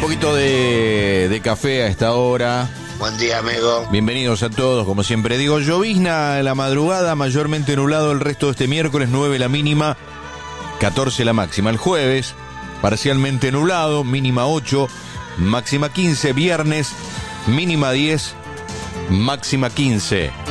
poquito de café a esta hora. Buen día, amigo. Bienvenidos a todos, como siempre digo, llovizna en la madrugada, mayormente nublado el resto de este miércoles, 9 la mínima, 14 la máxima. El jueves, parcialmente nublado, mínima 8, máxima 15. Viernes, mínima 10, máxima 15.